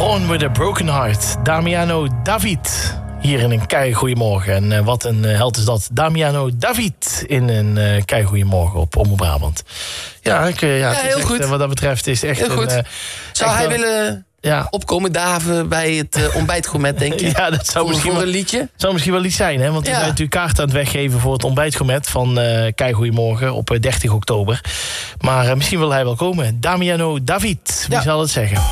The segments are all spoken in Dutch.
Born with a Broken Heart. Damiano David. Hier in een keigoeiemorgen. En wat een held is dat. Damiano David in een keigoeiemorgen op Omroep Brabant. Ja, heel echt, goed. Wat dat betreft is echt heel goed. Zou hij willen opkomen daven bij het ontbijtgourmet, denk je? Ja, dat zou misschien voor een liedje. Zou misschien wel iets zijn, hè? Want we zijn natuurlijk kaarten aan het weggeven voor het ontbijtgourmet van Keigoeiemorgen op 30 oktober. Maar misschien wil hij wel komen. Damiano David, wie zal het zeggen?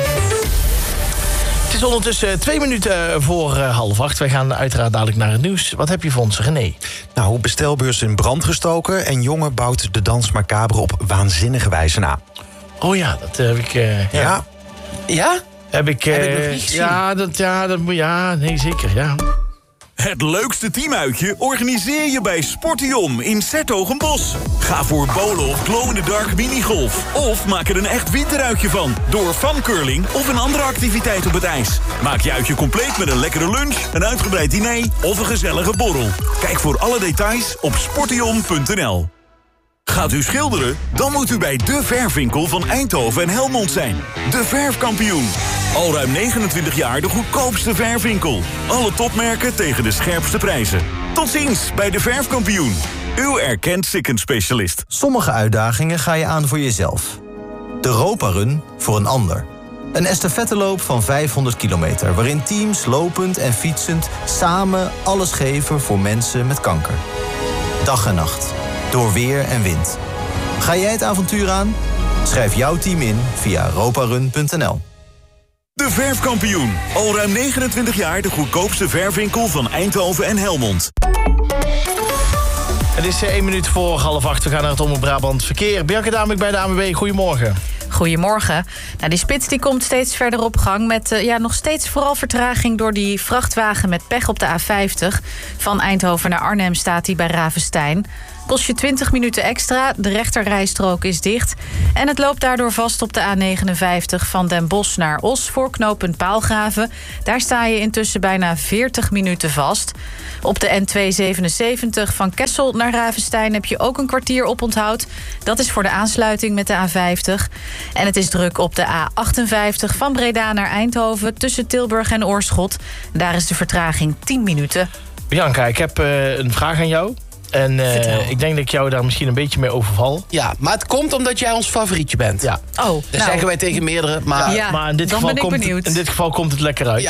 Het is ondertussen 2 minuten voor 7:30. Wij gaan uiteraard dadelijk naar het nieuws. Wat heb je voor ons, René? Nou, bestelbus in brand gestoken en jongen bouwt de dans macabre op waanzinnige wijze na. Oh ja, dat heb ik... Ja? Heb ik nog niet gezien. Nee, zeker, ja. Het leukste teamuitje organiseer je bij Sportion in 's-Hertogenbosch. Ga voor bowlen of glow-in-the-dark minigolf. Of maak er een echt winteruitje van door funcurling of een andere activiteit op het ijs. Maak je uitje compleet met een lekkere lunch, een uitgebreid diner of een gezellige borrel. Kijk voor alle details op sportion.nl. Gaat u schilderen? Dan moet u bij De Verfwinkel van Eindhoven en Helmond zijn. De Verfkampioen. Al ruim 29 jaar de goedkoopste verfwinkel. Alle topmerken tegen de scherpste prijzen. Tot ziens bij De Verfkampioen. Uw erkend sikkenspecialist. Sommige uitdagingen ga je aan voor jezelf. De Europa-run voor een ander. Een estafetteloop van 500 kilometer... waarin teams lopend en fietsend samen alles geven voor mensen met kanker. Dag en nacht. Door weer en wind. Ga jij het avontuur aan? Schrijf jouw team in via europarun.nl. De Verfkampioen. Al ruim 29 jaar de goedkoopste verfwinkel van Eindhoven en Helmond. Het is 1 minuut voor 7:30. We gaan naar het Omroep Brabant verkeer. Bianca Damink bij de ANWB. Goedemorgen. Goedemorgen. Nou, die spits die komt steeds verder op gang met nog steeds vooral vertraging door die vrachtwagen met pech op de A50. Van Eindhoven naar Arnhem staat die bij Ravestein. Kost je 20 minuten extra, de rechterrijstrook is dicht. En het loopt daardoor vast op de A59 van Den Bosch naar Os voor knooppunt Paalgraven. Daar sta je intussen bijna 40 minuten vast. Op de N277 van Kessel naar Ravestein heb je ook een kwartier oponthoud. Dat is voor de aansluiting met de A50. En het is druk op de A58 van Breda naar Eindhoven tussen Tilburg en Oorschot. Daar is de vertraging 10 minuten. Bianca, ik heb een vraag aan jou. En ik denk dat ik jou daar misschien een beetje mee overval. Ja, maar het komt omdat jij ons favorietje bent. Ja. Dat zeggen wij tegen meerdere, maar... maar in dit geval komt het lekker uit. Ja.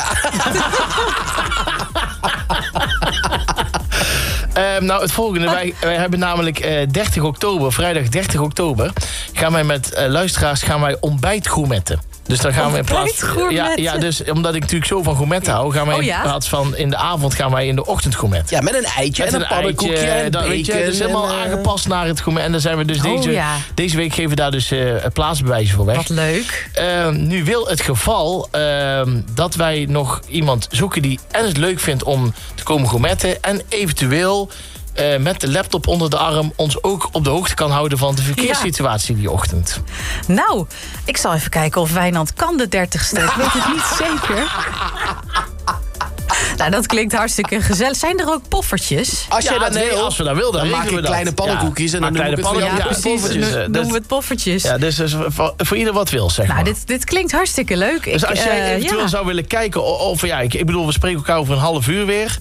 Nou, het volgende. Wij hebben namelijk 30 oktober, vrijdag 30 oktober... gaan wij met luisteraars ontbijtgourmetten. Dus dan gaan we in plaats dus omdat ik natuurlijk zo van gourmetten hou, gaan wij in plaats van in de avond gaan wij in de ochtend gourmetten. Ja, met een eitje en een pannenkoekje en bacon. Weet je, dus helemaal aangepast naar het gourmet. En dan zijn we dus deze week geven we daar dus plaatsbewijzen voor weg. Wat leuk. Nu wil het geval dat wij nog iemand zoeken die en het leuk vindt om te komen gourmetten en eventueel met de laptop onder de arm ons ook op de hoogte kan houden van de verkeerssituatie die ochtend. Nou, ik zal even kijken of Wijnand kan de 30ste. Ik weet het niet zeker. Nou, dat klinkt hartstikke gezellig. Zijn er ook poffertjes? Als je dat wil, als we dat willen, dan maken we kleine pannenkoekjes en dan noemen we het poffertjes. Ja, dus voor ieder wat wil, zeg maar. Dit klinkt hartstikke leuk. Dus als jij eventueel zou willen kijken, of ik bedoel, we spreken elkaar over een half uur weer.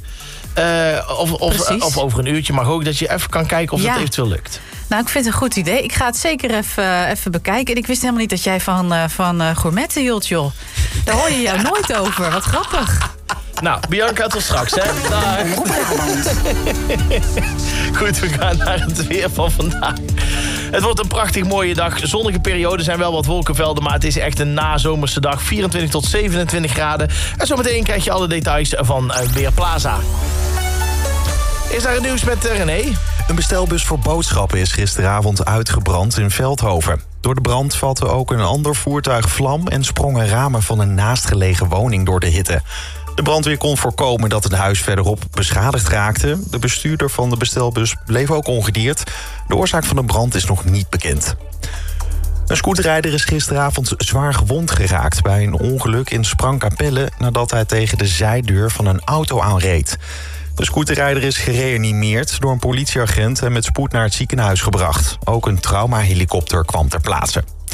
Of over een uurtje mag ook, dat je even kan kijken of het eventueel lukt. Nou, ik vind het een goed idee. Ik ga het zeker even bekijken. En ik wist helemaal niet dat jij van gourmetten hield, joh. Daar hoor je jou nooit over. Wat grappig. Nou, Bianca, tot straks, hè. Dag. Goed, we gaan naar het weer van vandaag. Het wordt een prachtig mooie dag. Zonnige periode, zijn wel wat wolkenvelden, maar het is echt een nazomerse dag. 24 tot 27 graden. En zometeen krijg je alle details van Weerplaza. Is daar het nieuws met René? Een bestelbus voor boodschappen is gisteravond uitgebrand in Veldhoven. Door de brand vatte ook een ander voertuig vlam en sprongen ramen van een naastgelegen woning door de hitte. De brandweer kon voorkomen dat het huis verderop beschadigd raakte. De bestuurder van de bestelbus bleef ook ongedierd. De oorzaak van de brand is nog niet bekend. Een scooterrijder is gisteravond zwaar gewond geraakt bij een ongeluk in Sprangkapelle nadat hij tegen de zijdeur van een auto aanreed. De scooterrijder is gereanimeerd door een politieagent en met spoed naar het ziekenhuis gebracht. Ook een traumahelikopter kwam ter plaatse.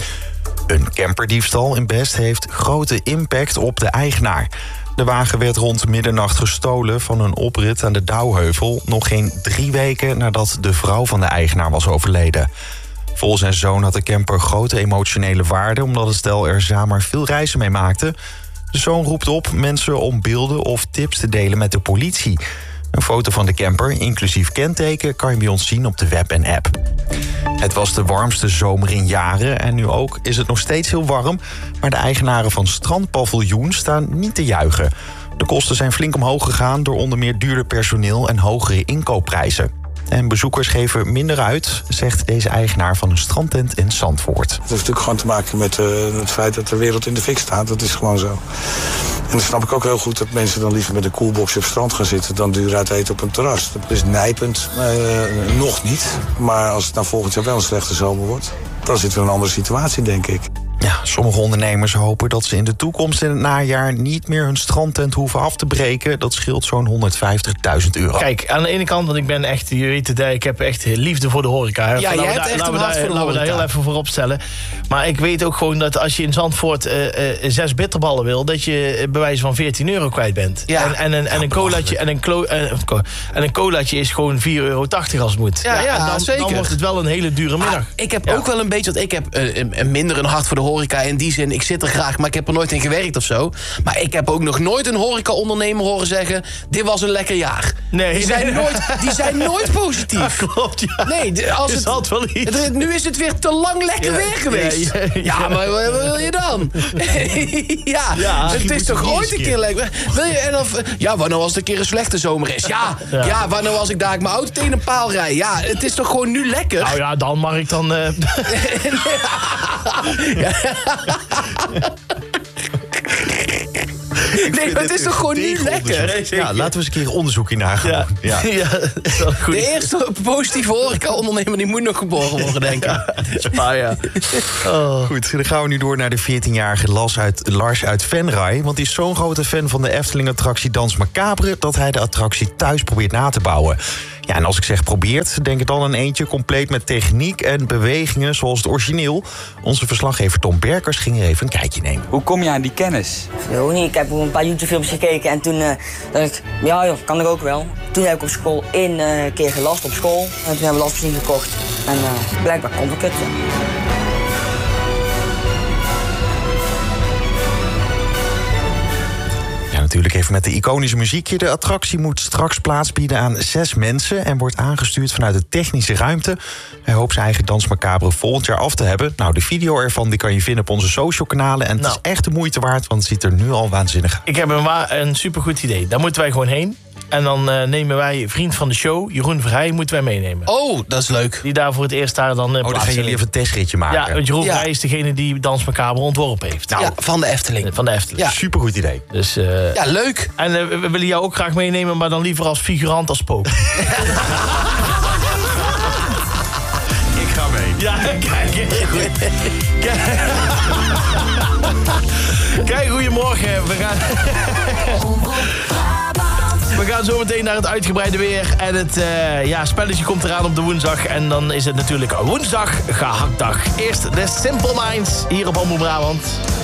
Een camperdiefstal in Best heeft grote impact op de eigenaar. De wagen werd rond middernacht gestolen van een oprit aan de Douwheuvel, nog geen 3 weken nadat de vrouw van de eigenaar was overleden. Volgens zijn zoon had de camper grote emotionele waarde, omdat het stel er samen veel reizen mee maakte. De zoon roept op mensen om beelden of tips te delen met de politie. Een foto van de camper, inclusief kenteken, kan je bij ons zien op de web en app. Het was de warmste zomer in jaren en nu ook is het nog steeds heel warm. Maar de eigenaren van strandpaviljoen staan niet te juichen. De kosten zijn flink omhoog gegaan door onder meer duurder personeel en hogere inkoopprijzen. En bezoekers geven minder uit, zegt deze eigenaar van een strandtent in Zandvoort. Het heeft natuurlijk gewoon te maken met het feit dat de wereld in de fik staat. Dat is gewoon zo. En dan snap ik ook heel goed dat mensen dan liever met een koelbox op het strand gaan zitten dan duur uit eten op een terras. Dat is nijpend, nog niet. Maar als het nou volgend jaar wel een slechte zomer wordt, dan zitten we in een andere situatie, denk ik. Ja, sommige ondernemers hopen dat ze in de toekomst in het najaar niet meer hun strandtent hoeven af te breken. Dat scheelt zo'n €150.000. Kijk, aan de ene kant, want ik ben echt, je weet het, ik heb echt liefde voor de horeca. Hè. Ja, jij hebt echt een hart voor de horeca. Laten we daar heel even voor opstellen. Maar ik weet ook gewoon dat als je in Zandvoort 6 bitterballen wil, dat je bij wijze van €14 kwijt bent. Ja. En een colaatje en een colaatje is gewoon €4,80 als het moet. Ja, zeker. Dan wordt het wel een hele dure middag. Ik heb ook wel een beetje, want ik heb minder een hart voor de horeca. In die zin, ik zit er graag, maar ik heb er nooit in gewerkt of zo. Maar ik heb ook nog nooit een horeca-ondernemer horen zeggen, dit was een lekker jaar. Nee. Die zijn nooit positief. Ja, klopt, ja. Nee, als het valt wel iets. Nu is het weer te lang lekker weer geweest. Ja, maar wat wil je dan? Ja, het is toch ooit een keer lekker. Wil je, wanneer was het een keer een slechte zomer is? Ja, wanneer was ik daar mijn auto tegen een paal rij? Ja, het is toch gewoon nu lekker? Nou ja, dan mag ik dan... Nee, maar het is toch gewoon nu lekker? Ja, laten we eens een keer onderzoek in nagaan. Ja, dat is wel goed. De eerste positieve horeca-ondernemer die moet nog geboren worden, denk ik. Ja. Oh. Goed, dan gaan we nu door naar de 14-jarige Lars uit Venray. Want die is zo'n grote fan van de Efteling-attractie Dans Macabre dat hij de attractie thuis probeert na te bouwen. Ja, en als ik zeg probeert, denk ik dan aan eentje compleet met techniek en bewegingen zoals het origineel. Onze verslaggever Tom Berkers ging er even een kijkje nemen. Hoe kom je aan die kennis? Ik heb een paar YouTube-films gekeken en toen dacht ik, ja joh, kan ik ook wel. Toen heb ik op school een keer gelast op school en toen hebben we lastmachine gekocht. En blijkbaar kon ik het. Natuurlijk even met de iconische muziekje. De attractie moet straks plaats bieden aan 6 mensen en wordt aangestuurd vanuit de technische ruimte. Hij hoopt zijn eigen Dans Macabre volgend jaar af te hebben. Nou, de video ervan die kan je vinden op onze social kanalen. En het is echt de moeite waard, want het ziet er nu al waanzinnig uit. Ik heb een supergoed idee. Daar moeten wij gewoon heen. En dan nemen wij vriend van de show, Jeroen Verheij, moeten wij meenemen. Oh, dat is leuk. Die daar voor het eerst daar dan dan gaan jullie even een testritje maken. Ja, want Jeroen Verheij is degene die Dans Macabre ontworpen heeft. Nou, van de Efteling. Van de Efteling. Ja. Supergoed idee. Dus, ja, leuk. En we willen jou ook graag meenemen, maar dan liever als figurant als spook. Ik ga mee. Ja, kijk. Kijk, goedemorgen. We gaan zo meteen naar het uitgebreide weer. En het spelletje komt eraan op de woensdag. En dan is het natuurlijk woensdag gehaktdag. Eerst de Simple Minds hier op Omroep Brabant.